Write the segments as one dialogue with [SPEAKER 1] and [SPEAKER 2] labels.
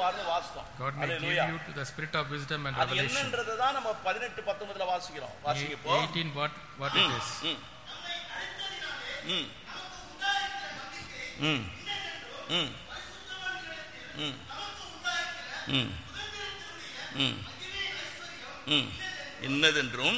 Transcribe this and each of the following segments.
[SPEAKER 1] கொடுப்பார்னு வாசித்தோம்.
[SPEAKER 2] God may give you to the spirit of wisdom and
[SPEAKER 1] அது
[SPEAKER 2] revelation.
[SPEAKER 1] என்னன்றதை தான் நம்ம 18:19 வாசிக்கிறோம். வாசிக்கப்போ
[SPEAKER 2] 18 what it is.
[SPEAKER 1] இன்னதென்றும்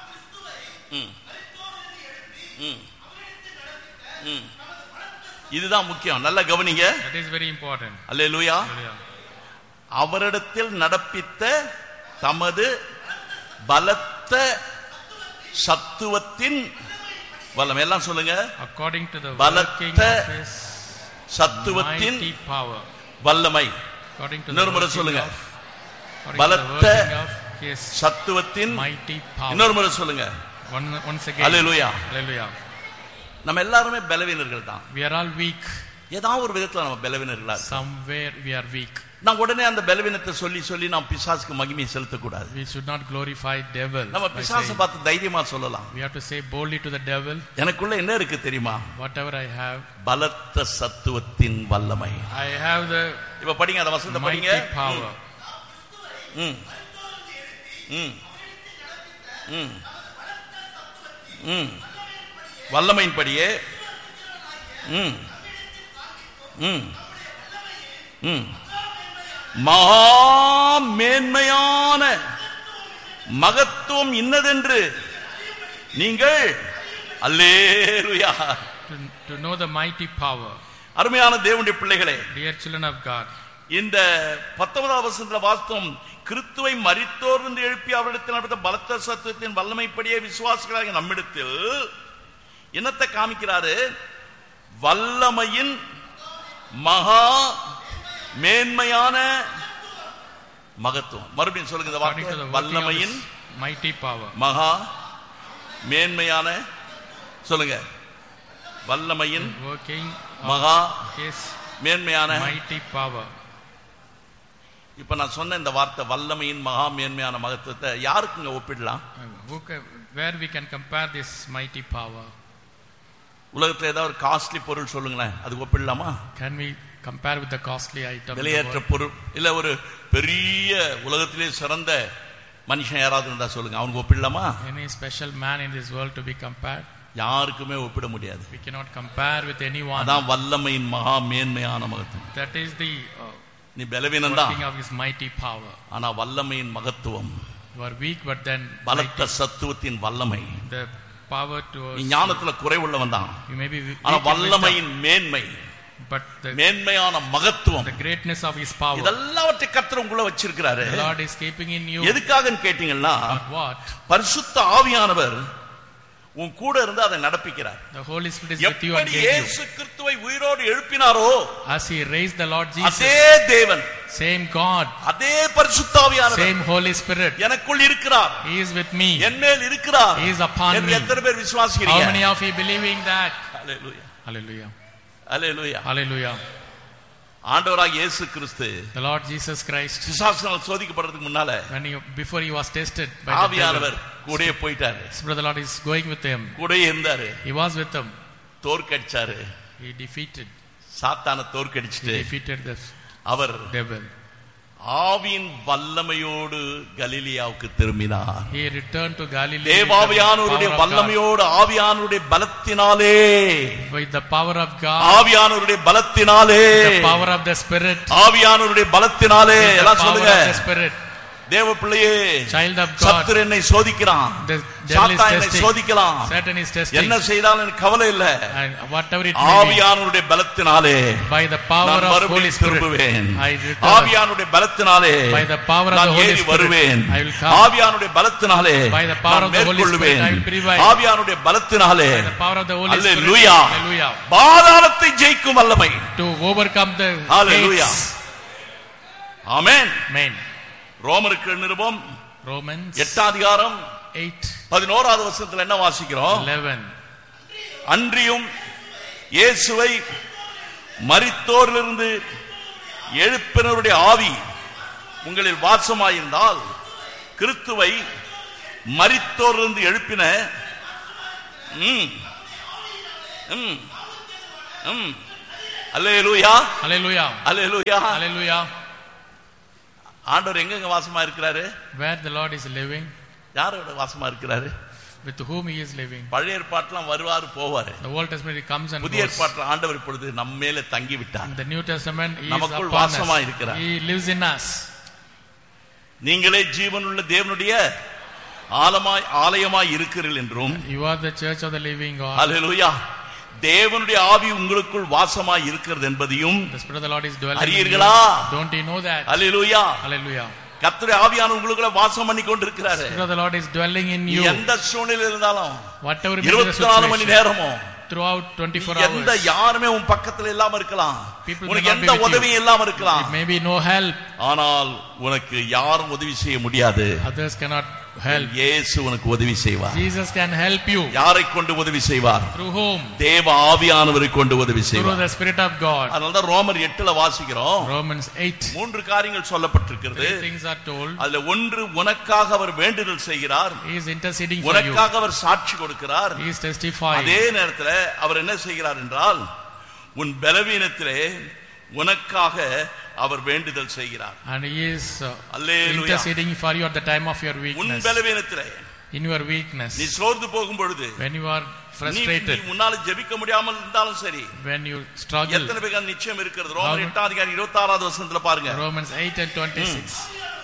[SPEAKER 1] இதுதான் முக்கியம். நல்ல கவனிங்க.
[SPEAKER 2] That is very important.
[SPEAKER 1] அல்லேலூயா. அவரிடத்தில் நடப்பித்த தமது பலத்த சத்துவத்தின் வல்லமை. எல்லாம் சொல்லுங்க.
[SPEAKER 2] According to the
[SPEAKER 1] பலத்த சத்துவத்தின்
[SPEAKER 2] power.
[SPEAKER 1] வல்லமை.
[SPEAKER 2] According to
[SPEAKER 1] இன்னொரு முறை சொல்லுங்க. பலத்த சத்துவத்தின்
[SPEAKER 2] mighty power.
[SPEAKER 1] இன்னொரு முறை சொல்லுங்க.
[SPEAKER 2] Once again.
[SPEAKER 1] அல்லேலூயா.
[SPEAKER 2] Hallelujah.
[SPEAKER 1] நம்ம எல்லாருமே பலவீனர்கள் தான்.
[SPEAKER 2] We are all weak.
[SPEAKER 1] ஏதாவது ஒரு விதத்துல நம்ம பலவீனர்களா.
[SPEAKER 2] Somewhere we are weak.
[SPEAKER 1] நான் உடனே அந்த பலவீனத்தை சொல்லி நாம் பிசாசுக்கு மகிமையை செலுத்த கூடாது.
[SPEAKER 2] We should not glorify devil.
[SPEAKER 1] நம்ம பிசாசை பார்த்து தைரியமா சொல்லலாம்.
[SPEAKER 2] We have to say boldly to the devil,
[SPEAKER 1] எனக்குள்ள என்ன இருக்கு தெரியுமா?
[SPEAKER 2] whatever I have,
[SPEAKER 1] பலத்த சத்துவத்தின் வல்லமை.
[SPEAKER 2] I have the
[SPEAKER 1] இப்ப படிங்க அந்த வசனத்தை படிங்க.
[SPEAKER 2] mighty power.
[SPEAKER 1] வல்லமையின்படியே மகா மேன்மையான மகத்துவம் இன்னதென்று நீங்கள் அல்லேலூயா.
[SPEAKER 2] To know the mighty power.
[SPEAKER 1] அருமையான தேவனுடைய பிள்ளைகளே,
[SPEAKER 2] dear children of God,
[SPEAKER 1] இந்த 19வது வசனத்துல வாஸ்தவம் கிறிஸ்துவை மரித்தோரிலிருந்து எழுப்பி அவரிடத்தில் நடந்த பலத்த சத்துவத்தின் வல்லமைப்படியே விசுவாசிகளாக நம்மிடத்தில் என்னத்தை காமிக்கிறாரு? வல்லமையின் மகா மேன்மையான மகத்துவம். மறுபடியும் சொல்லுங்க இந்த வார்த்தை. வல்லமையின்
[SPEAKER 2] mighty power.
[SPEAKER 1] மகா மேன்மையான சொல்லுங்க. வல்லமையின்
[SPEAKER 2] working
[SPEAKER 1] மகா
[SPEAKER 2] his
[SPEAKER 1] மேன்மையான
[SPEAKER 2] mighty power.
[SPEAKER 1] இப்ப நான் சொன்ன இந்த வார்த்தை வல்லமையின் மகா மேன்மையான மகத்துவத்தை யாருக்குங்க ஒப்பிடலாம்?
[SPEAKER 2] Where we can compare this mighty power?
[SPEAKER 1] உலகத்துல ஏதாவது ஒரு காஸ்ட்லி பொருள் சொல்லுங்களேன், அது ஒப்பிடலாமா?
[SPEAKER 2] Can we compare with the costly item?
[SPEAKER 1] விலையேற்ற பொருள் இல்ல ஒரு பெரிய உலகத்திலே சிறந்த மனுஷன் யாராவது இருந்தா சொல்லுங்க, அவனுக்கு ஒப்பிடலாமா?
[SPEAKER 2] Any special man in this world to be compared?
[SPEAKER 1] யாருக்குமே ஒப்பிட முடியாது.
[SPEAKER 2] We cannot compare with anyone.
[SPEAKER 1] அதான் வல்லமையின் மகா மேன்மையான மகத்துவம்.
[SPEAKER 2] That is the
[SPEAKER 1] நீ பலவீனம் தான்,
[SPEAKER 2] working of his mighty power.
[SPEAKER 1] ஆனா வல்லமையின் மகத்துவம்.
[SPEAKER 2] You are weak, but then
[SPEAKER 1] பலத்த சத்துவத்தின் வல்லமை.
[SPEAKER 2] The power to
[SPEAKER 1] நீ ஞானத்துல குறைவுள்ளவன் தான்,
[SPEAKER 2] you may be
[SPEAKER 1] ஆனா வல்லமையின் மேன்மை,
[SPEAKER 2] but the
[SPEAKER 1] மேன்மையான மகத்துவம்,
[SPEAKER 2] the greatness of his power,
[SPEAKER 1] இதெல்லாவற்றை கர்த்தர் உங்களை வச்சிருக்கிறாரு.
[SPEAKER 2] the Lord is keeping in you.
[SPEAKER 1] எதுக்காகன்னு கேட்டீங்கன்னா,
[SPEAKER 2] what?
[SPEAKER 1] பரிசுத்த ஆவியானவர் உன் கூட இருந்து அதை நடப்பிக்கிறார்.
[SPEAKER 2] The Holy Spirit is with you and
[SPEAKER 1] எப்படி
[SPEAKER 2] guides
[SPEAKER 1] இயேசு கிறிஸ்துவை உயிரோடு எழுப்பினாரோ,
[SPEAKER 2] as he raised the Lord Jesus,
[SPEAKER 1] அதே தேவன்,
[SPEAKER 2] same God,
[SPEAKER 1] அதே பரிசுத்த ஆவியானவர்
[SPEAKER 2] same Holy Spirit,
[SPEAKER 1] எனக்குள் இருக்கிறார்,
[SPEAKER 2] he is with me,
[SPEAKER 1] என்மேல் இருக்கிறார்,
[SPEAKER 2] he is upon me.
[SPEAKER 1] எத்தனை பேர் விசுவாசிக்கிறீங்க?
[SPEAKER 2] How many of you believing that?
[SPEAKER 1] Hallelujah,
[SPEAKER 2] Hallelujah,
[SPEAKER 1] hallelujah,
[SPEAKER 2] hallelujah.
[SPEAKER 1] ஆண்டவராகிய இயேசு கிறிஸ்து
[SPEAKER 2] The Lord Jesus Christ,
[SPEAKER 1] பிசாசினால் சோதிக்கப்படுறதுக்கு முன்னால
[SPEAKER 2] before he was tested by the devil,
[SPEAKER 1] ஆவியானவர் கூடயே போயிட்டாரு.
[SPEAKER 2] the Lord is going with him,
[SPEAKER 1] கூடயே இருந்தாரு,
[SPEAKER 2] he was with him,
[SPEAKER 1] தோற்கடிச்சாரு,
[SPEAKER 2] he defeated
[SPEAKER 1] சாத்தானை தோற்கடிச்சிட்டு
[SPEAKER 2] the
[SPEAKER 1] அவர்
[SPEAKER 2] devil.
[SPEAKER 1] ஆவியின் வல்லமையோடு கலிலியாவுக்கு திரும்பினார்.
[SPEAKER 2] He returned to Galilee
[SPEAKER 1] தேவாவியானவருடைய வல்லமையோடு, ஆவியானவருடைய பலத்தினாலே,
[SPEAKER 2] with the power of God,
[SPEAKER 1] ஆவியானவருடைய பலத்தினாலே,
[SPEAKER 2] the power of the Spirit,
[SPEAKER 1] ஆவியானவருடைய பலத்தினாலே. எல்லாம் சொல்லுங்க,
[SPEAKER 2] Spirit.
[SPEAKER 1] தேவ பிள்ளையே,
[SPEAKER 2] child of God,
[SPEAKER 1] சத்துரு என்னை சோதிக்கிறான்,
[SPEAKER 2] the devil is
[SPEAKER 1] சாத்தான் என்னை
[SPEAKER 2] testing,
[SPEAKER 1] சோதிக்கலாம்,
[SPEAKER 2] Satan is testing,
[SPEAKER 1] என்ன செய்தாலும் எனக்கு கவலை இல்லை,
[SPEAKER 2] and whatever it may be,
[SPEAKER 1] ஆவியானவருடைய பலத்தினாலே
[SPEAKER 2] by the power of Holy Spirit, I return,
[SPEAKER 1] ஆவியானவருடைய பலத்தினாலே
[SPEAKER 2] by the power of the Holy Spirit,
[SPEAKER 1] வருவேன்,
[SPEAKER 2] I will come,
[SPEAKER 1] ஆவியானவருடைய பலத்தினாலே
[SPEAKER 2] by the power of the Holy Spirit, I will prevail,
[SPEAKER 1] ஆவியானவருடைய பலத்தினாலே,
[SPEAKER 2] by the power of the Holy Spirit,
[SPEAKER 1] hallelujah,
[SPEAKER 2] hallelujah,
[SPEAKER 1] பாதாளத்தை ஜெயிக்கும் வல்லமை,
[SPEAKER 2] to overcome the
[SPEAKER 1] hallelujah, amen,
[SPEAKER 2] amen.
[SPEAKER 1] ரோமருக்கு நிருபம்
[SPEAKER 2] Romans
[SPEAKER 1] 8 அதிகாரம் 11வது வசனத்துல என்ன வாசிக்கிறோம்?
[SPEAKER 2] 11.
[SPEAKER 1] அன்றியும் இயேசுவை மரித்தோரிலிருந்து எழுப்பினருடைய ஆவி உங்களில் வாசமாயிருந்தால், கிறிஸ்துவை மரித்தோரிலிருந்து எழுப்பின அல்லேலூயா,
[SPEAKER 2] Hallelujah,
[SPEAKER 1] அல்லேலூயா,
[SPEAKER 2] hallelujah.
[SPEAKER 1] ஆண்டவர் எங்க வாசமா இருக்கிறாரு?
[SPEAKER 2] Where the Lord is living.
[SPEAKER 1] யாரோட வாசமா இருக்கிறாரு?
[SPEAKER 2] With whom he is living.
[SPEAKER 1] பழைய ஏற்பாட்டுல வருவாரு போவாரு.
[SPEAKER 2] The Old Testament he comes and goes.
[SPEAKER 1] புதிய ஏற்பாட்டுல ஆண்டவர் இப்பொழுது நம்ம மேல தங்கி விட்டார்.
[SPEAKER 2] In the New Testament he is
[SPEAKER 1] நமக்குள்
[SPEAKER 2] upon
[SPEAKER 1] வாசமா
[SPEAKER 2] us.
[SPEAKER 1] இருக்கிறார்.
[SPEAKER 2] He lives in us.
[SPEAKER 1] நீங்களே ஜீவனுள்ள தேவனுடைய ஆலயமாய் இருக்கிறீர்கள் என்றும்.
[SPEAKER 2] You are the church of the living God.
[SPEAKER 1] ஹல்லேலூயா. தேவனுடைய ஆவி உங்களுக்குள் வாசமாய் இருக்கிறது என்பதையும்
[SPEAKER 2] The Spirit of the Lord is dwelling in you.
[SPEAKER 1] அறியீர்களா?
[SPEAKER 2] Don't you know that?
[SPEAKER 1] Hallelujah.
[SPEAKER 2] Hallelujah.
[SPEAKER 1] கர்த்தருடைய ஆவியானவர் உங்களுக்குள்ள வாசம் பண்ணி கொண்டிருக்கிறார்.
[SPEAKER 2] The Spirit of the Lord is dwelling in you.
[SPEAKER 1] எந்த சூழ்நிலையில் இருந்தாலும்
[SPEAKER 2] Whatever
[SPEAKER 1] 24 மணி நேரமும்
[SPEAKER 2] throughout 24 hours.
[SPEAKER 1] எந்த யாருமே உன் பக்கத்துல இல்லாம இருக்கலாம்.
[SPEAKER 2] People
[SPEAKER 1] உனக்கு எந்த உதவியும் இல்லாம இருக்கலாம்.
[SPEAKER 2] Maybe no help.
[SPEAKER 1] ஆனால் உனக்கு யாரும் உதவி செய்ய முடியாது.
[SPEAKER 2] Others cannot help.
[SPEAKER 1] இயேசு உனக்கு உதவி செய்வார்.
[SPEAKER 2] Jesus can help you.
[SPEAKER 1] யாரை கொண்டு உதவி செய்வார்?
[SPEAKER 2] Through whom?
[SPEAKER 1] தேவ ஆவியானவரை கொண்டு உதவி செய்வார்.
[SPEAKER 2] Through the Spirit of God.
[SPEAKER 1] அதனால தான் ரோமர் 8ல வாசிக்கிறோம்.
[SPEAKER 2] Romans 8.
[SPEAKER 1] மூன்று காரியங்கள் சொல்லப்பட்டிருக்கிறது.
[SPEAKER 2] Three things are told.
[SPEAKER 1] அதுல ஒன்று, உனக்காக அவர் வேண்டுதல் செய்கிறார்.
[SPEAKER 2] He is interceding for you.
[SPEAKER 1] உனக்காக அவர் சாட்சி கொடுக்கிறார்.
[SPEAKER 2] He is testifying.
[SPEAKER 1] அதே நேரத்துல அவர் என்ன செய்கிறார் என்றால், உன் பலவீனத்திலே உனக்காக அவர் வேண்டுதல் செய்கிறார்.
[SPEAKER 2] And he is interceding for you at the time of your weakness.
[SPEAKER 1] உன் பலவீனத்திலே,
[SPEAKER 2] in your weakness,
[SPEAKER 1] நீ சோர்ந்து போகும் பொழுது,
[SPEAKER 2] when you are frustrated,
[SPEAKER 1] நீ உன்னால ஜெபிக்க முடியாமல் இருந்தாலும் சரி,
[SPEAKER 2] when you struggle,
[SPEAKER 1] எத்தனை பேருக்கு நிச்சயம் இருக்கிறது? ரோமர் 8:26 வசனத்துல பாருங்க.
[SPEAKER 2] Romans 8:26.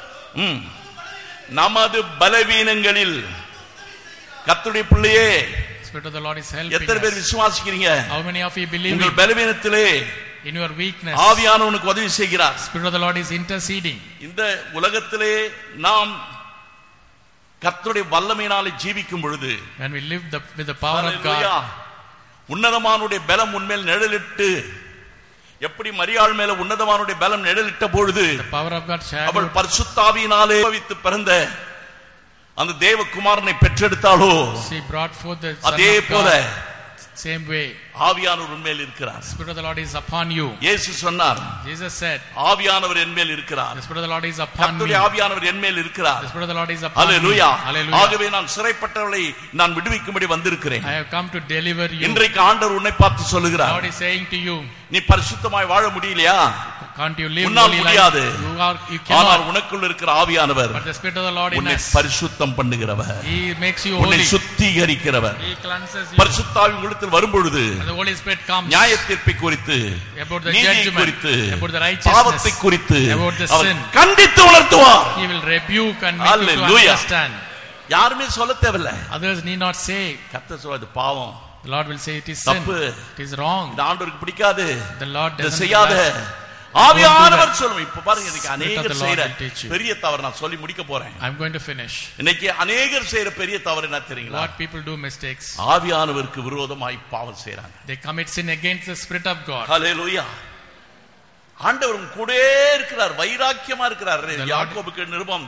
[SPEAKER 1] நமது பலவீனங்களில் கர்த்தருடைய பிள்ளையே,
[SPEAKER 2] Spirit of the Lord is helping
[SPEAKER 1] எத்தனை பேர்
[SPEAKER 2] us.
[SPEAKER 1] விசுவாசிக்கிறீங்க?
[SPEAKER 2] How many of you believe
[SPEAKER 1] உங்கள் பலவீனத்திலே
[SPEAKER 2] in your weakness
[SPEAKER 1] ஆவியானவர் உனக்கு உதவி செய்கிறார்.
[SPEAKER 2] Spirit of the Lord is interceding.
[SPEAKER 1] இந்த உலகத்திலே நாம் கர்த்தருடைய வல்லமையினாலே ஜீவிக்கும் பொழுது,
[SPEAKER 2] when we live with the power of God,
[SPEAKER 1] உன்னதமானுடைய பலம் உன்மேல் நிழலிட்டு, எப்படி மரியாள் மேல உன்னதமானுடைய பலம் நிழலிட்ட பொழுது
[SPEAKER 2] the power of God shadowed,
[SPEAKER 1] அவள் பரிசுத்த ஆவியினாலே உபவித்து பிறந்த அந்த தேவகுமாரனை பெற்றெடுத்தாளோ,
[SPEAKER 2] she brought forth the Son
[SPEAKER 1] அதே
[SPEAKER 2] of
[SPEAKER 1] போல
[SPEAKER 2] God. Same way,
[SPEAKER 1] ஆவியானவர் உன்மேல் இருக்கிறார்.
[SPEAKER 2] Spirit of the Lord is upon you.
[SPEAKER 1] இயேசு சொன்னார்,
[SPEAKER 2] Jesus said,
[SPEAKER 1] ஆவியானவர் என்மேல் இருக்கிறார்.
[SPEAKER 2] the Spirit of the Lord is upon me.
[SPEAKER 1] கர்த்தருடைய ஆவியானவர் என்மேல் இருக்கிறார்.
[SPEAKER 2] The Spirit of the Lord is upon me.
[SPEAKER 1] Hallelujah.
[SPEAKER 2] Hallelujah.
[SPEAKER 1] ஆகவே நான் சிறைப்பட்டவர்களை நான் விடுவிக்கும்படி வந்திருக்கிறேன்.
[SPEAKER 2] I have come to deliver you.
[SPEAKER 1] இன்றைக்கு ஆண்டவர் உன்னை பார்த்து சொல்லுகிறார்,
[SPEAKER 2] God is saying to you,
[SPEAKER 1] நீ பரிசுத்தமாய் வாழ முடியலையா?
[SPEAKER 2] can't you live
[SPEAKER 1] உன்னால்
[SPEAKER 2] holy
[SPEAKER 1] முடியாது.
[SPEAKER 2] life? You
[SPEAKER 1] ஆனால்
[SPEAKER 2] cannot.
[SPEAKER 1] உனக்குள் இருக்கிற ஆவியானவர்
[SPEAKER 2] But the Spirit of the Lord in
[SPEAKER 1] உன்னை
[SPEAKER 2] us,
[SPEAKER 1] பரிசுத்தம் பண்ணுகிறவர்,
[SPEAKER 2] He makes you
[SPEAKER 1] உன்னை
[SPEAKER 2] holy.
[SPEAKER 1] சுத்திகரிக்கிறவர்.
[SPEAKER 2] He cleanses you.
[SPEAKER 1] பரிசுத்த ஆவி உங்களிடத்தில் வரும்பொழுது
[SPEAKER 2] And the Holy Spirit comes
[SPEAKER 1] நியாயத்தீர்ப்பை குறித்து,
[SPEAKER 2] about the
[SPEAKER 1] நீதியை
[SPEAKER 2] judgment,
[SPEAKER 1] குறித்து,
[SPEAKER 2] about the righteousness,
[SPEAKER 1] பாவத்தை குறித்து
[SPEAKER 2] about the
[SPEAKER 1] அவர்
[SPEAKER 2] sin.
[SPEAKER 1] கண்டித்து உணர்த்துவார்.
[SPEAKER 2] He will rebuke and make you to
[SPEAKER 1] Hallelujah.
[SPEAKER 2] understand.
[SPEAKER 1] யாருமே சொல்ல தேவையில்லை.
[SPEAKER 2] Others need not say.
[SPEAKER 1] கர்த்தர் சொல்வார், இது பாவம்,
[SPEAKER 2] The Lord will say it is sin.
[SPEAKER 1] தப்பு,
[SPEAKER 2] It is wrong.
[SPEAKER 1] இது ஆண்டவருக்கு பிடிக்காது,
[SPEAKER 2] The Lord
[SPEAKER 1] இதை
[SPEAKER 2] doesn't
[SPEAKER 1] செய்யாத.
[SPEAKER 2] like.
[SPEAKER 1] ஆவியானவர் சொல்லுவோம். இப்ப பாருங்க, இன்னைக்கு
[SPEAKER 2] Spirit of
[SPEAKER 1] அநேகர்
[SPEAKER 2] the Lord
[SPEAKER 1] செய்யற
[SPEAKER 2] will teach you.
[SPEAKER 1] பெரிய தவறு நான் சொல்லி முடிக்க போறேன்.
[SPEAKER 2] I'm going to finish.
[SPEAKER 1] இன்னைக்கு அநேகர் செய்யற பெரிய தவறு என்ன தெரியுங்களா?
[SPEAKER 2] What people do mistakes.
[SPEAKER 1] ஆவியானவருக்கு விரோதமாய் பாவம் செய்றாங்க.
[SPEAKER 2] They commit sin against the Spirit of God.
[SPEAKER 1] ஹல்லேலூயா. ஆண்டவர் கூடவே இருக்கிறார், வைராக்கியமா இருக்கிறார். யாக்கோபுக்கு நிருபம்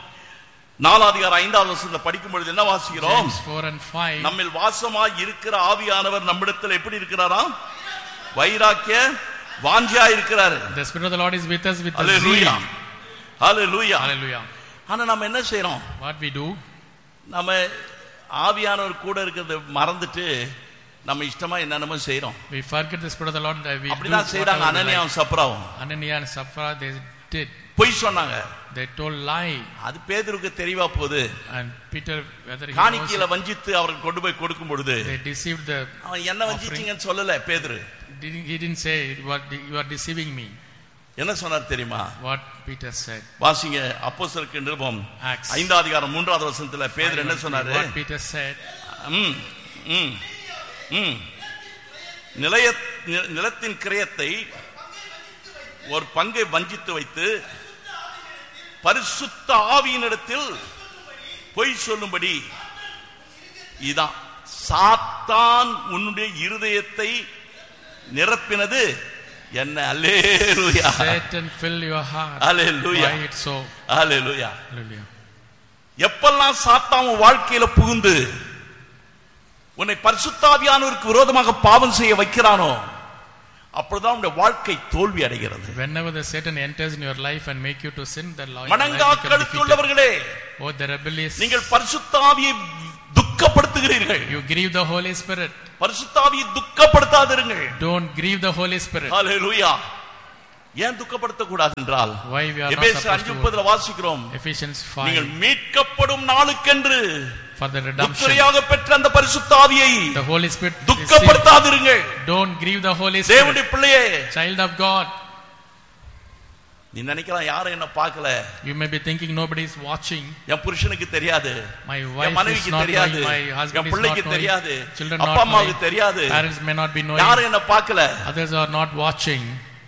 [SPEAKER 1] 4:5 படிக்கும் பொழுது என்ன வாசிக்கிறோம்?
[SPEAKER 2] James 4 and 5.
[SPEAKER 1] நம்மில் வாசமாய் இருக்கிற ஆவியானவர் நம்மிடத்தில் எப்படி இருக்கிறாராம்? வைராக்கிய வாஞ்சையா இருக்கிறார்.
[SPEAKER 2] The Spirit of the Lord is with us with the
[SPEAKER 1] hallelujah.
[SPEAKER 2] zeal.
[SPEAKER 1] Hallelujah.
[SPEAKER 2] Hallelujah.
[SPEAKER 1] ஆனா நம்ம என்ன செய்றோம்?
[SPEAKER 2] What we do?
[SPEAKER 1] நம்ம ஆவியானவர் கூட இருக்கிறத மறந்துட்டு நம்ம இஷ்டமா என்னென்னமோ செய்றோம்.
[SPEAKER 2] We forget the Spirit of the Lord. We do
[SPEAKER 1] அப்படிதான் செய்றாங்க அனனியாவும் சப்ராவும்.
[SPEAKER 2] Ananias and Sapphira, they did.
[SPEAKER 1] பொய் சொன்னாங்க.
[SPEAKER 2] They told lie.
[SPEAKER 1] அது பேதுருக்கு தெரியவா போகுது.
[SPEAKER 2] And Peter, whether he
[SPEAKER 1] காணிக்கையில வஞ்சித்து அவருக்கு கொண்டு போய் கொடுக்கும் பொழுது
[SPEAKER 2] they deceived the.
[SPEAKER 1] அவன் என்ன வஞ்சிச்சீங்கன்னு சொல்லல பேதுரு.
[SPEAKER 2] He didn't say you are deceiving me.
[SPEAKER 1] என்ன சொன்னார் தெரியுமா?
[SPEAKER 2] What Peter said.
[SPEAKER 1] வாசிங்க அப்போஸ்தலருக்கு நிருபம்
[SPEAKER 2] Acts
[SPEAKER 1] 5:3 பேதுரு என்ன சொன்னாரு?
[SPEAKER 2] What Peter said.
[SPEAKER 1] நிலத்தின் கிரயத்தை ஒரு பங்கை வஞ்சித்து வைத்து பரிசுத்த ஆவியினிடத்தில் பொய் சொல்லும்படி, இதான் சாத்தான் உன்னுடைய இருதயத்தை நிரப்பினது என்ன? அல்லேலூயா.
[SPEAKER 2] Satan fill your heart.
[SPEAKER 1] Hallelujah.
[SPEAKER 2] Why it so?
[SPEAKER 1] Hallelujah.
[SPEAKER 2] Hallelujah.
[SPEAKER 1] எப்பெல்லாம் சாத்தான் உன் வாழ்க்கையில புகுந்து உன்னை பரிசுத்த ஆவியானவருக்கு விரோதமாக பாவம் செய்ய வைக்கிறானோ, அப்பொழுதுதான் உன்னுடைய வாழ்க்கை தோல்வி அடைகிறது.
[SPEAKER 2] Whenever the Satan enters in your life and make you to sin, the Lord
[SPEAKER 1] மனங்காக்கழுத்துள்ளவர்களே,
[SPEAKER 2] oh the rebellious,
[SPEAKER 1] நீங்கள் பரிசுத்த ஆவியை துக்கப்படுத்துகிறீர்கள்.
[SPEAKER 2] you grieve the Holy Spirit.
[SPEAKER 1] பரிசுத்த ஆவியை துக்கப்படுத்தாதிருங்கள்.
[SPEAKER 2] Don't grieve the Holy Spirit.
[SPEAKER 1] ஹல்லேலூயா. ஏன் துக்கப்படுத்த கூடாது என்றால்
[SPEAKER 2] why we are not
[SPEAKER 1] எபேசியர்
[SPEAKER 2] supposed to
[SPEAKER 1] 5:30 வாசிக்கிறோம்,
[SPEAKER 2] Ephesians 5
[SPEAKER 1] நீங்கள் மீட்கப்படும் நாளுக்கென்று
[SPEAKER 2] for the redemption
[SPEAKER 1] முத்திரையாக பெற்ற அந்த பரிசுத்த ஆவியை
[SPEAKER 2] the Holy Spirit
[SPEAKER 1] துக்கப்படுத்தாதிருங்கள்.
[SPEAKER 2] don't grieve the Holy Spirit.
[SPEAKER 1] தேவனுடைய பிள்ளையே,
[SPEAKER 2] child of God,
[SPEAKER 1] நீ நினைக்கலாம் யாரும் என்ன பார்க்கல,
[SPEAKER 2] you may be thinking nobody is watching,
[SPEAKER 1] என் புருஷனுக்கு தெரியாது,
[SPEAKER 2] my
[SPEAKER 1] என்
[SPEAKER 2] wife is
[SPEAKER 1] மனைவிக்கு
[SPEAKER 2] not
[SPEAKER 1] தெரியாது,
[SPEAKER 2] knowing, my husband
[SPEAKER 1] N
[SPEAKER 2] is not
[SPEAKER 1] பிள்ளைக்கு
[SPEAKER 2] knowing,
[SPEAKER 1] தெரியாது,
[SPEAKER 2] children
[SPEAKER 1] அப்பா
[SPEAKER 2] not
[SPEAKER 1] அம்மாவுக்கு
[SPEAKER 2] knowing,
[SPEAKER 1] தெரியாது,
[SPEAKER 2] parents may not be knowing,
[SPEAKER 1] யாரும் என்ன பார்க்கல,
[SPEAKER 2] others are not watching.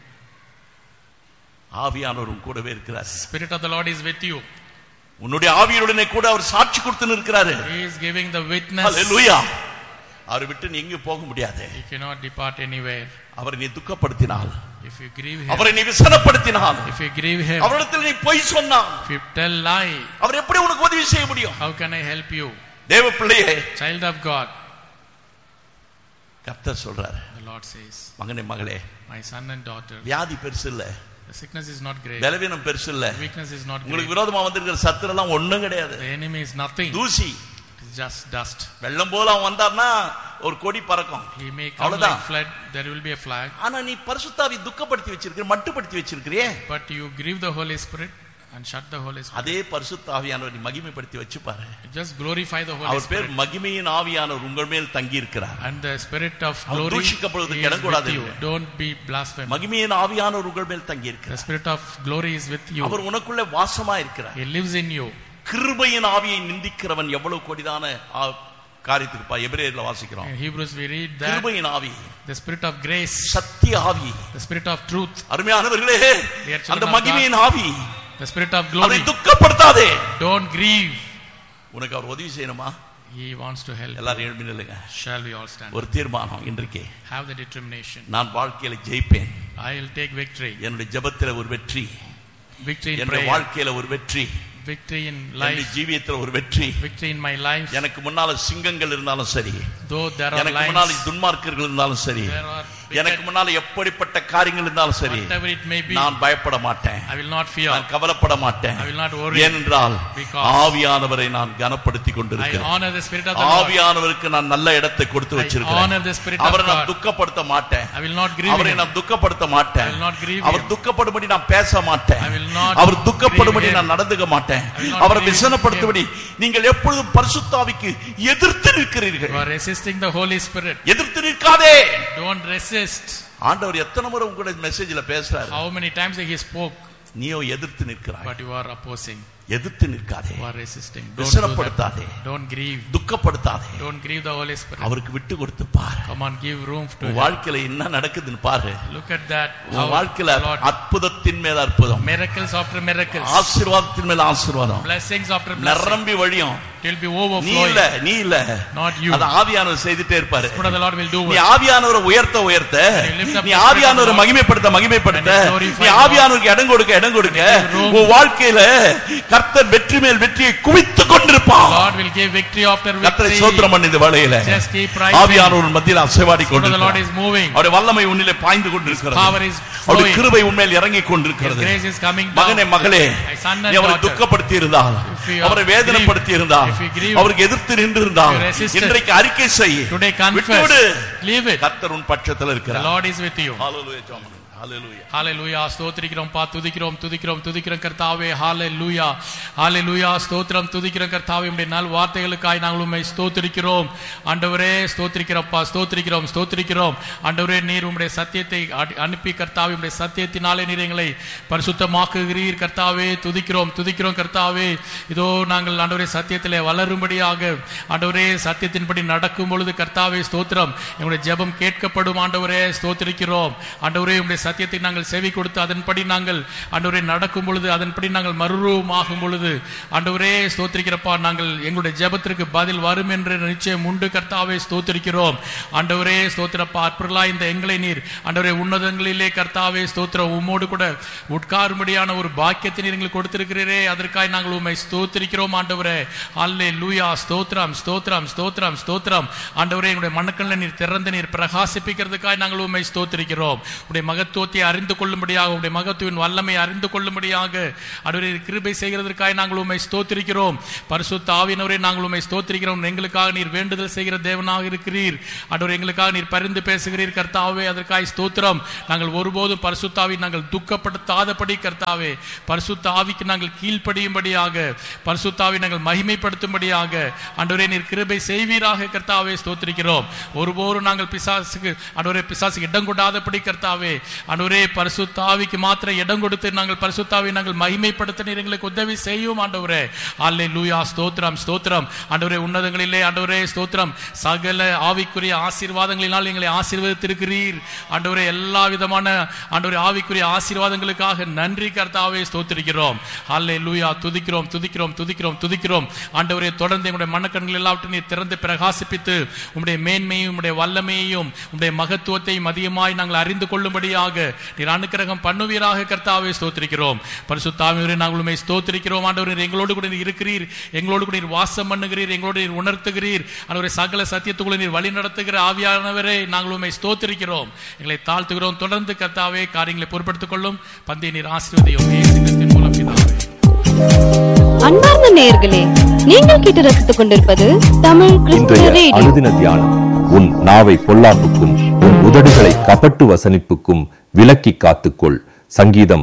[SPEAKER 1] ஆவியானவர் உன் கூடவே இருக்கிறார்.
[SPEAKER 2] Spirit of the Lord is with you.
[SPEAKER 1] உன்னுடைய ஆவியுடனே கூட அவர் சாட்சி கொடுத்து நிற்கிறாரு.
[SPEAKER 2] He is giving the witness.
[SPEAKER 1] ஹalleluya. அவரை விட்டு நீ எங்கேயும் போக முடியாது.
[SPEAKER 2] You cannot depart anywhere.
[SPEAKER 1] அவரை நீ துக்கப்படுத்தினால்,
[SPEAKER 2] If you grieve him,
[SPEAKER 1] அவரை நீ விசனப்படுத்தினால்,
[SPEAKER 2] if you grieve him,
[SPEAKER 1] அவரிடத்தில் நீ பொய் சொன்னால்,
[SPEAKER 2] if you tell lie,
[SPEAKER 1] அவர் எப்படி உனக்கு உதவி செய்ய முடியும்?
[SPEAKER 2] how can I help you?
[SPEAKER 1] தேவ பிள்ளையே,
[SPEAKER 2] Child of God,
[SPEAKER 1] கர்த்தர் சொல்றாரு,
[SPEAKER 2] the Lord says,
[SPEAKER 1] மகனே மகளே,
[SPEAKER 2] my son and daughter,
[SPEAKER 1] வியாதி பெருசு இல்ல,
[SPEAKER 2] the sickness is not great,
[SPEAKER 1] பலவீனம் பெருசு இல்ல,
[SPEAKER 2] the weakness is not great,
[SPEAKER 1] உங்களுக்கு விரோதமா வந்திருக்கிற சத்துரு எல்லாம் ஒண்ணும் கிடையாது,
[SPEAKER 2] the enemy is nothing,
[SPEAKER 1] தூசி.
[SPEAKER 2] it is just dust.
[SPEAKER 1] வெள்ளம் போல அவன் வந்தார்னா ஒரு கொடி பறக்கும்,
[SPEAKER 2] He may come
[SPEAKER 1] அவ்வளவுதான்.
[SPEAKER 2] like flood, there will be a flag,
[SPEAKER 1] ஆனா நீ பரிசுத்தாவி துக்கப்படுத்தி வச்சிருக்கிற, மட்டுப்படுத்தி வச்சிருக்கிறியே,
[SPEAKER 2] but you grieve the Holy Spirit and shut the Holy Spirit.
[SPEAKER 1] அதே பரிசுத்தாவியானவர் நீ மகிமைப்படுத்தி வச்சு பாரு.
[SPEAKER 2] Just glorify the Holy
[SPEAKER 1] அவர் பேர்
[SPEAKER 2] Spirit,
[SPEAKER 1] மகிமையின் ஆவியானவர் உங்கள் மேல் தங்கி இருக்கிறார்.
[SPEAKER 2] and the Spirit of
[SPEAKER 1] our
[SPEAKER 2] glory
[SPEAKER 1] தூஷிக்கப்படுவதற்கு
[SPEAKER 2] is
[SPEAKER 1] இடம்
[SPEAKER 2] with
[SPEAKER 1] கூடாது.
[SPEAKER 2] you. Don't be blasphemous.
[SPEAKER 1] மகிமையின் ஆவியானவர் உங்கள் மேல் தங்கி
[SPEAKER 2] The
[SPEAKER 1] இருக்கிறார்.
[SPEAKER 2] Spirit of glory is with you.
[SPEAKER 1] அவர் உனக்குள்ளே வாசமா இருக்கிறார்.
[SPEAKER 2] He lives in you.
[SPEAKER 1] கிருபையின் ஆவியை நிந்திக்கிறவன் எவ்வளவு கொடிதான காரியத்துக்கு எபிரேயர்ல வாசிக்கிறோம்.
[SPEAKER 2] In Hebrews we read that
[SPEAKER 1] கிருபையின் ஆவி,
[SPEAKER 2] the Spirit of grace,
[SPEAKER 1] சத்திய ஆவி,
[SPEAKER 2] the Spirit of truth,
[SPEAKER 1] அருமையானவர்களே,
[SPEAKER 2] Dear children
[SPEAKER 1] அந்த
[SPEAKER 2] of
[SPEAKER 1] மகிமையின் ஆவி,
[SPEAKER 2] the Spirit of
[SPEAKER 1] அதை
[SPEAKER 2] glory,
[SPEAKER 1] துக்கப்படுத்தாதே.
[SPEAKER 2] don't grieve.
[SPEAKER 1] உனக்கு அவர் உதவி செய்யணுமா?
[SPEAKER 2] He wants to help.
[SPEAKER 1] எல்லாரும் எழுப்பி நில்லுங்க.
[SPEAKER 2] Shall we all stand?
[SPEAKER 1] ஒரு தீர்மானம் இன்றைக்கு,
[SPEAKER 2] Have the determination.
[SPEAKER 1] நான் வாழ்க்கையில ஜெயிப்பேன்.
[SPEAKER 2] I will take victory.
[SPEAKER 1] என்னுடைய ஜெபத்தில ஒரு வெற்றி,
[SPEAKER 2] Victory in
[SPEAKER 1] என்னுடைய
[SPEAKER 2] prayer,
[SPEAKER 1] வாழ்க்கையில ஒரு வெற்றி,
[SPEAKER 2] victory in
[SPEAKER 1] என்னுடைய
[SPEAKER 2] life,
[SPEAKER 1] ஜீவியத்துல ஒரு வெற்றி.
[SPEAKER 2] victory in my life.
[SPEAKER 1] எனக்கு முன்னால சிங்கங்கள் இருந்தாலும் சரி,
[SPEAKER 2] Though there are
[SPEAKER 1] எனக்கு முன்னால
[SPEAKER 2] lions,
[SPEAKER 1] துன்மார்க்கர்கள் இருந்தாலும் சரி,
[SPEAKER 2] there are
[SPEAKER 1] எனக்கு முன்னால எப்படிப்பட்ட காரியங்கள் இருந்தாலும் சரி,
[SPEAKER 2] whatever it may be,
[SPEAKER 1] நான் பயப்பட மாட்டேன்,
[SPEAKER 2] I will not fear.
[SPEAKER 1] நான் கவலைப்பட மாட்டேன்.
[SPEAKER 2] I will not worry.
[SPEAKER 1] ஏனென்றால்
[SPEAKER 2] Because
[SPEAKER 1] ஆவியானவரை நான் கனப்படுத்தி
[SPEAKER 2] I
[SPEAKER 1] கொண்டிருக்கிறேன்.
[SPEAKER 2] honor the Spirit of the Lord.
[SPEAKER 1] ஆவியானவருக்கு நான் நல்ல இடத்தை கொடுத்து
[SPEAKER 2] I
[SPEAKER 1] வச்சிருக்கிறேன்.
[SPEAKER 2] honor the Spirit of
[SPEAKER 1] அவரை நான்
[SPEAKER 2] God.
[SPEAKER 1] துக்கப்படுத்த மாட்டேன்.
[SPEAKER 2] I will not grieve
[SPEAKER 1] அவரை
[SPEAKER 2] him.
[SPEAKER 1] நான் துக்கப்படுத்த மாட்டேன்.
[SPEAKER 2] I will not grieve
[SPEAKER 1] our
[SPEAKER 2] him.
[SPEAKER 1] துக்கப்படும்படி நான் பேச மாட்டேன்.
[SPEAKER 2] I will not
[SPEAKER 1] our துக்கப்படும்படி
[SPEAKER 2] grieve him.
[SPEAKER 1] நான் நடந்துக்க மாட்டேன்.
[SPEAKER 2] I will not
[SPEAKER 1] அவரை
[SPEAKER 2] grieve
[SPEAKER 1] விசனப்படுத்தும்படி நீங்கள் எப்பொழுதும் பரிசுத்தாவிக்கு எதிர்த்து நிற்கிறீர்கள்.
[SPEAKER 2] You are resisting the Holy Spirit.
[SPEAKER 1] எதிர்த்து நிற்காதே.
[SPEAKER 2] Don't resist.
[SPEAKER 1] ஆண்டவர் எத்தனை முறை உங்க மெசேஜ்ல பேசுறாரு,
[SPEAKER 2] How many times he spoke,
[SPEAKER 1] நீயோ எதிர்த்து நிற்கிறாய்.
[SPEAKER 2] but you are opposing.
[SPEAKER 1] எதிர்த்து நிற்காதே,
[SPEAKER 2] You are resisting. Don't do
[SPEAKER 1] விசனப்படுத்தாதே,
[SPEAKER 2] that. Don't grieve.
[SPEAKER 1] துக்கப்படுத்தாதே,
[SPEAKER 2] Don't grieve the Holy Spirit.
[SPEAKER 1] அவருக்கு விட்டு கொடுத்து பாரு.
[SPEAKER 2] Come on, give room to
[SPEAKER 1] உன்
[SPEAKER 2] him.
[SPEAKER 1] வாழ்க்கையில என்ன நடக்குதுன்னு பாரு.
[SPEAKER 2] Look at that.
[SPEAKER 1] உன் வாழ்க்கையில
[SPEAKER 2] Lord,
[SPEAKER 1] அற்புதத்தின் மேல அற்புதம்,
[SPEAKER 2] miracles after miracles,
[SPEAKER 1] ஆசீர்வாதத்தின் மேல ஆசீர்வாதம்
[SPEAKER 2] blessings after blessings.
[SPEAKER 1] நிரம்பி வழியும்.
[SPEAKER 2] It will be
[SPEAKER 1] நீ இல்ல,
[SPEAKER 2] overflowing.
[SPEAKER 1] நீ இல்ல,
[SPEAKER 2] Not you.
[SPEAKER 1] அது ஆவியானவர் செய்துட்டே இருப்பாரு.
[SPEAKER 2] Spirit of the Lord will do
[SPEAKER 1] நீ
[SPEAKER 2] it.
[SPEAKER 1] ஆவியானவரை உயர்த்த உயர்த்த,
[SPEAKER 2] you lift up
[SPEAKER 1] நீ
[SPEAKER 2] the Spirit
[SPEAKER 1] ஆவியானவரை
[SPEAKER 2] of the Lord,
[SPEAKER 1] மகிமைப்படுத்த மகிமைப்படுத்த,
[SPEAKER 2] and you glorify
[SPEAKER 1] நீ
[SPEAKER 2] the Lord,
[SPEAKER 1] ஆவியானவருக்கு இடம் கொடுக்க இடம் கொடுக்க,
[SPEAKER 2] and you give room,
[SPEAKER 1] உன் வாழ்க்கையில கர்த்தர் வெற்றி மேல் வெற்றியை குவித்துக் கொண்டிருப்பார்.
[SPEAKER 2] Lord will give victory after
[SPEAKER 1] கர்த்தரை
[SPEAKER 2] victory.
[SPEAKER 1] ஸ்தோத்திரம் பண்ணி இந்த வேளையில
[SPEAKER 2] Just keep praising.
[SPEAKER 1] ஆவியானவர் மத்தியில் அசைவாடி
[SPEAKER 2] Spirit of the Lord
[SPEAKER 1] கொண்டிருக்கிறார்.
[SPEAKER 2] is moving.
[SPEAKER 1] அவருடைய வல்லமை உன்னிலே பாய்ந்து கொண்டிருக்கிறது.
[SPEAKER 2] Power is
[SPEAKER 1] அவருடைய
[SPEAKER 2] flowing.
[SPEAKER 1] கிருபை உன்மேல் இறங்கி
[SPEAKER 2] His
[SPEAKER 1] கொண்டிருக்கிறது.
[SPEAKER 2] grace is coming
[SPEAKER 1] மகனே
[SPEAKER 2] down.
[SPEAKER 1] மகளே,
[SPEAKER 2] My son and
[SPEAKER 1] நீ அவரை
[SPEAKER 2] daughter,
[SPEAKER 1] துக்கப்படுத்தி இருந்தால்,
[SPEAKER 2] if you
[SPEAKER 1] அவரை
[SPEAKER 2] have
[SPEAKER 1] வேதனைப்படுத்தி
[SPEAKER 2] grieved,
[SPEAKER 1] இருந்தால்,
[SPEAKER 2] if you grieved,
[SPEAKER 1] அவருக்கு எதிர்த்து நின்று இருந்தால்,
[SPEAKER 2] if you resisted,
[SPEAKER 1] இன்றைக்கு அறிக்கை செய்,
[SPEAKER 2] today
[SPEAKER 1] விட்டுவிடு.
[SPEAKER 2] confess. Leave it.
[SPEAKER 1] கர்த்தர் உன் பட்சத்தில்
[SPEAKER 2] The
[SPEAKER 1] இருக்கிறார்.
[SPEAKER 2] Lord is with you.
[SPEAKER 1] ஹalleluya ஜெபம். ஹalleluya.
[SPEAKER 2] ஹalleluya. ஸ்தோத்திரிக்கிறோம் பா, துதிக்கிறோம் துதிக்கிறோம் துதிக்கிறோம் கர்த்தாவே. ஹalleluya. ஹalleluya. ஸ்தோத்திரம் துதிக்கிறோம் கர்த்தாவே. உம்முடைய நல் வார்த்தைகளுக்காய் நாங்கள் உம்மை ஸ்தோத்திரிக்கிறோம் ஆண்டவரே. ஸ்தோத்திரிக்கிறோம்ப்பா, ஸ்தோத்திரிக்கிறோம் ஸ்தோத்திரிக்கிறோம் ஆண்டவரே. நீர் உம்முடைய சத்தியத்தை அனுப்பி கர்த்தாவே, உம்முடைய சத்தியத்தினாலே நீர் எங்களை பரிசுத்தமாக்குகிறீர் கர்த்தாவே. துதிக்கிறோம் துதிக்கிறோம் கர்த்தாவே. இதோ நாங்கள் ஆண்டவரே சத்தியத்திலே வளரும்படியாக ஆண்டவரே சத்தியத்தின்படி நடக்கும் பொழுது கர்த்தாவே ஸ்தோத்திரம், எங்களுடைய ஜெபம் கேட்கப்படும் ஆண்டவரே. ஸ்தோத்திரிக்கிறோம் ஆண்டவரே. உம்முடைய சத்தியத்தை நாங்கள் செவி கொடுத்து அதன்படி நாங்கள் ஆண்டவரே நடக்கும் பொழுது, அதன்படி நாங்கள் மறுரூபமாகும் பொழுது ஆண்டவரே ஸ்தோத்திரிக்கிறப்பா, நாங்கள் எங்களுடைய ஜெபத்திற்கு பதில் வரும் என்ற நிச்சயம் உண்டு கர்த்தாவே. ஸ்தோத்திரிக்கிறோம் ஆண்டவரே. ஸ்தோத்திரப்பா, அற்புதலா இந்த எங்களை நீர் ஆண்டவரே உன்னதங்களிலே கர்த்தாவே ஸ்தோத்திரம் உம்மோடு கூட உட்காரும்படியான ஒரு பாக்கியத்தை நீர் எங்களுக்கு கொடுத்திருக்கிறீரே, அதற்காக நாங்கள் உம்மை ஸ்தோத்திரிக்கிறோம் ஆண்டவரே. அல்லேலூயா. ஸ்தோத்திரம் ஸ்தோத்திரம் ஸ்தோத்திரம் ஸ்தோத்திரம் ஆண்டவரே. எங்களுடைய மனக்கண்ணில் நீர் திறந்து நீர் பிரகாசிப்பிக்கிறதுக்காக நாங்கள் உம்மை ஸ்தோத்திரிக்கிறோம். உடைய மகத்துவ மகத்துவத்தை அறிந்து கொள்ளும்படியாக, உம்முடைய மகத்துவின் வல்லமை அறிந்து கொள்ளும்படியாக ஆண்டவரே கிருபை செய்கிறதற்காக நாங்கள் உம்மை ஸ்தோத்திரிக்கிறோம். பரிசுத்த ஆவியானவரே, நாங்கள் உம்மை ஸ்தோத்திரிக்கிறோம். எங்களுக்காக நீர் வேண்டுதல் செய்கிற தேவனாக இருக்கிறீர் ஆண்டவரே. எங்களுக்காக நீர் பரிந்து பேசுகிறீர் கர்த்தாவே, அதற்காக ஸ்தோத்திரம். நாங்கள் ஒருபோதும் பரிசுத்த ஆவியை நாங்கள் துக்கப்படுத்தாதபடி கர்த்தாவே, பரிசுத்த ஆவிக்கு நாங்கள் கீழ்ப்படியும்படியாக, பரிசுத்த ஆவியை நாங்கள் மகிமைப்படுத்தும்படியாக ஆண்டவரே நீர் கிருபை செய்வீராக கர்த்தாவே. ஸ்தோத்திரிக்கிறோம். ஒருபோதும் நாங்கள் பிசாசுக்கு ஆண்டவரே பிசாசுக்கு இடம் கொடாதபடி கர்த்தாவே ஆண்டவரே, பரிசுத்த ஆவிக்கு மாத்திரம் இடம் கொடுத்து நாங்கள் பரிசுத்த ஆவியை நாங்கள் மகிமைப்படுத்த நீர் எங்களுக்கு உதவி செய்யும் ஆண்டவரே. அல்லேலூயா. ஸ்தோத்திரம் ஸ்தோத்திரம் ஆண்டவரே. உன்னதங்களிலே ஆண்டவரே ஸ்தோத்திரம். சகல ஆவிக்குரிய ஆசீர்வாதங்களினால் எங்களை ஆசீர்வதித்திருக்கிறீர் ஆண்டவரே. எல்லா விதமான ஆண்டவரே ஆவிக்குரிய ஆசீர்வாதங்களுக்காக நன்றி கர்த்தாவே. ஸ்தோத்திரிக்கிறோம். அல்லேலூயா. துதிக்கிறோம் துதிக்கிறோம் துதிக்கிறோம் துதிக்கிறோம் ஆண்டவரே. தொடர்ந்து எங்களுடைய மனக்கண்கள் எல்லாவற்றையும் நீர் திறந்து பிரகாசிப்பித்து உம்முடைய மேன்மையும் உம்முடைய வல்லமையையும் உம்முடைய மகத்துவத்தையும் அதிகமாய் நாங்கள் அறிந்து கொள்ளும்படியாக நீர் அனுக்கிரகம் பண்ணுவீராக கர்த்தாவே. ஸ்தோத்திரிக்கிறோம். பரிசுத்த ஆவியானவரே, நாங்கள் உம்மை ஸ்தோத்திரிக்கிறோம் ஆண்டவரே. எங்களோடு கூட நீர் இருக்கிறீர், எங்களோடு கூட நீர் வாசம் பண்ணுகிறீர், எங்களோடு நீர் உணர்த்துகிறீர் ஆண்டவரே. சகல சத்தியத்துக்குள்ள நீர் வழி நடத்துகிற ஆவியானவரே, நாங்கள் உம்மை ஸ்தோத்திரிக்கிறோம். எங்களை தாழ்த்துகிறோம். தொடர்ந்து கர்த்தாவே காரியங்களை பொறுப்படுத்திக் கொள்ளும். பந்தை நீர் ஆசீர்வதியும் இயேசு கிறிஸ்துவின் மூலம் பிதாவே.
[SPEAKER 3] அன்பார்ந்த நேயர்களே, நீங்கள் கேட்டு ரசித்துக் கொண்டிருப்பது தமிழ் கிறிஸ்துவ ரேடியோ.
[SPEAKER 4] அனுதின தியானம். உன் நாவை பொல்லாப்புக்கும் உன் உதடுகளை கபட்டு வசனிப்புக்கும் விலக்கி காத்துக்கொள். சங்கீதம்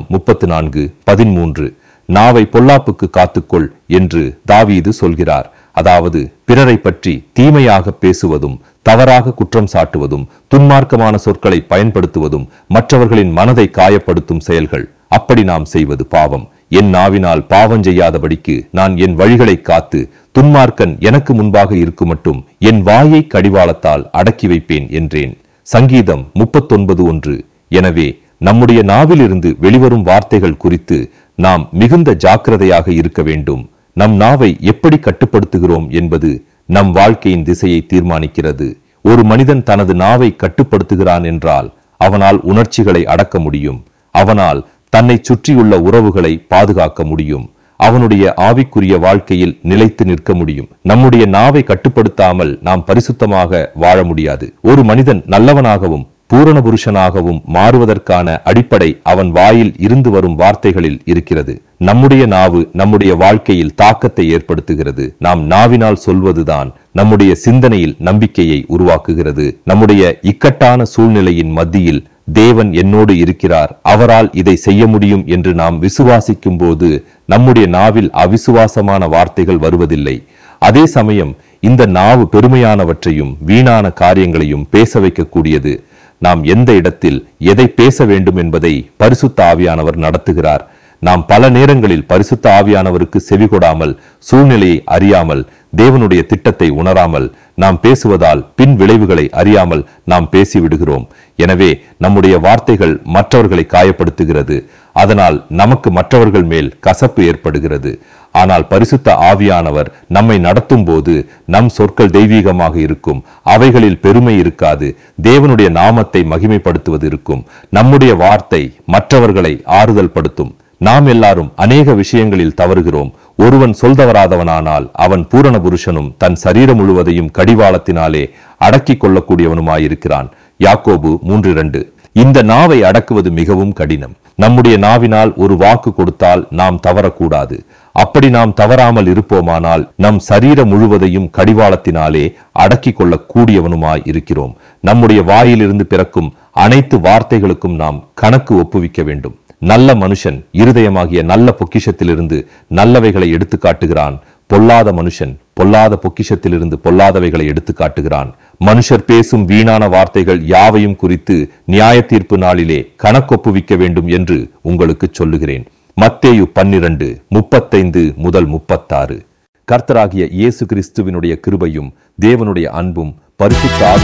[SPEAKER 4] 34:13. நாவை பொல்லாப்புக்கு காத்துக்கொள் என்று தாவீது சொல்கிறார். அதாவது பிறரை பற்றி தீமையாக பேசுவதும், தவறாக குற்றம் சாட்டுவதும், துன்மார்க்கமான சொற்களை பயன்படுத்துவதும் மற்றவர்களின் மனதை காயப்படுத்தும் செயல்கள். அப்படி நாம் செய்வது பாவம். என் நாவினால் பாவம் செய்யாதபடிக்கு நான் என் வழிகளை காத்து துன்மார்க்கன் எனக்கு முன்பாக இருக்கும் மட்டும் என் வாயை கடிவாளத்தால் அடக்கி வைப்பேன் என்றேன். சங்கீதம் 39:1. எனவே நம்முடைய நாவிலிருந்து வெளிவரும் வார்த்தைகள் குறித்து நாம் மிகுந்த ஜாக்கிரதையாக இருக்க வேண்டும். நம் நாவை எப்படி கட்டுப்படுத்துகிறோம் என்பது நம் வாழ்க்கையின் திசையை தீர்மானிக்கிறது. ஒரு மனிதன் தனது நாவை கட்டுப்படுத்துகிறான் என்றால் அவனால் உணர்ச்சிகளை அடக்க முடியும். அவனால் தன்னை சுற்றியுள்ள உறவுகளை பாதுகாக்க முடியும். அவனுடைய ஆவிக்குரிய வாழ்க்கையில் நிலைத்து நிற்க முடியும். நம்முடைய நாவை கட்டுப்படுத்தாமல் நாம் பரிசுத்தமாக வாழ முடியாது. ஒரு மனிதன் நல்லவனாகவும் பூரண புருஷனாகவும் மாறுவதற்கான அடிப்படை அவன் வாயில் இருந்து வரும் வார்த்தைகளில் இருக்கிறது. நம்முடைய நாவு நம்முடைய வாழ்க்கையில் தாக்கத்தை ஏற்படுத்துகிறது. நாம் நாவினால் சொல்வதுதான் நம்முடைய சிந்தனையில் நம்பிக்கையை உருவாக்குகிறது. நம்முடைய இக்கட்டான சூழ்நிலையின் மத்தியில் தேவன் என்னோடு இருக்கிறார், அவரால் இதை செய்ய முடியும் என்று நாம் விசுவாசிக்கும் போது நம்முடைய நாவில் அவிசுவாசமான வார்த்தைகள் வருவதில்லை. அதே சமயம் இந்த நாவு பெருமையானவற்றையும் வீணான காரியங்களையும் பேச வைக்கக்கூடியது. நாம் எந்த இடத்தில் எதை பேச வேண்டும் என்பதை பரிசுத்த ஆவியானவர் நடத்துகிறார். நாம் பல நேரங்களில் பரிசுத்த ஆவியானவருக்கு செவிகொடாமல், சூழ்நிலையை அறியாமல், தேவனுடைய திட்டத்தை உணராமல் நாம் பேசுவதால் பின் விளைவுகளை அறியாமல் நாம் பேசிவிடுகிறோம். எனவே நம்முடைய வார்த்தைகள் மற்றவர்களை காயப்படுத்துகிறது. அதனால் நமக்கு மற்றவர்கள் மேல் கசப்பு ஏற்படுகிறது. ஆனால் பரிசுத்த ஆவியானவர் நம்மை நடத்தும் போது நம் சொற்கள் தெய்வீகமாக இருக்கும். அவைகளில் பெருமை இருக்காது. தேவனுடைய நாமத்தை மகிமைப்படுத்துவது இருக்கும். நம்முடைய வார்த்தை மற்றவர்களை ஆறுதல் படுத்தும். நாம் எல்லாரும் அநேக விஷயங்களில் தவறுகிறோம். ஒருவன் சொல்தவராதவனானால் அவன் பூரண புருஷனும் தன் சரீரம் முழுவதையும் கடிவாளத்தினாலே அடக்கிக் கொள்ளக்கூடியவனுமாயிருக்கிறான். யாக்கோபு 3:2. இந்த நாவை அடக்குவது மிகவும் கடினம். நம்முடைய நாவினால் ஒரு வாக்கு கொடுத்தால் நாம் தவறக்கூடாது. அப்படி நாம் தவறாமல் இருப்போமானால் நம் சரீரம் முழுவதையும் கடிவாளத்தினாலே அடக்கிக் கொள்ளக்கூடியவனுமாய் இருக்கிறோம். நம்முடைய வாயிலிருந்து பிறக்கும் அனைத்து வார்த்தைகளுக்கும் நாம் கணக்கு ஒப்புவிக்க வேண்டும். நல்ல மனுஷன் இருதயமாகிய நல்ல பொக்கிஷத்திலிருந்து நல்லவைகளை எடுத்து காட்டுகிறான். பொல்லாத மனுஷன் பொல்லாத பொக்கிஷத்திலிருந்து பொல்லாதவைகளை எடுத்து காட்டுகிறான். மனுஷர் பேசும் வீணான வார்த்தைகள் யாவையும் குறித்து நியாய தீர்ப்பு நாளிலே கணக்கொப்புவிக்க வேண்டும் என்று உங்களுக்கு சொல்லுகிறேன். மத்தேயு 12:35-36. கர்த்தராகிய இயேசு கிறிஸ்துவினுடைய கிருபையும் தேவனுடைய அன்பும் பரிசுத்த